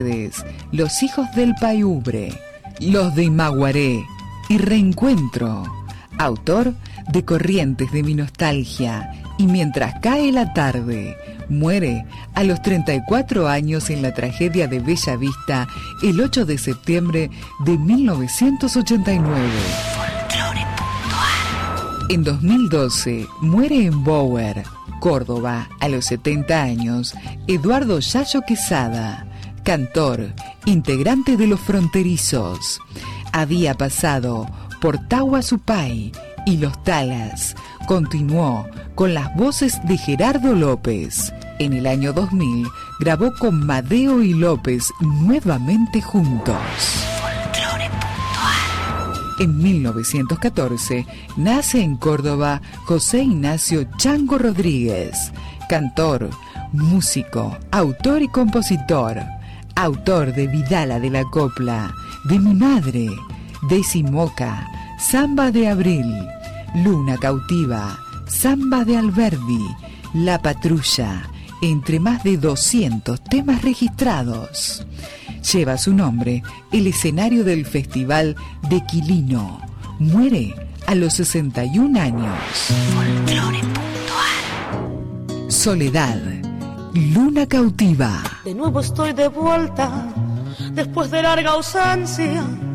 Los hijos del Paiubre, Los de Imaguaré y Reencuentro. Autor de Corrientes de mi nostalgia y Mientras cae la tarde. Muere a los 34 años en la tragedia de Bella Vista el 8 de septiembre de 1989. En 2012 muere en Bower, Córdoba, a los 70 años, Eduardo Yayo Quesada, cantor, integrante de Los Fronterizos. Había pasado por Tahuasupay y Los Talas. Continuó con las voces de Gerardo López. En el año 2000 grabó con Madeo y López nuevamente juntos. En 1914 nace en Córdoba José Ignacio Chango Rodríguez, cantor, músico, autor y compositor. Autor de Vidala de la Copla, de Mi Madre, de Simoca, Samba de Abril, Luna Cautiva, Samba de Alberdi, La Patrulla, entre más de 200 temas registrados. Lleva su nombre el escenario del Festival de Quilino. Muere a los 61 años. Soledad, Luna Cautiva. De nuevo estoy de vuelta, después de larga ausencia.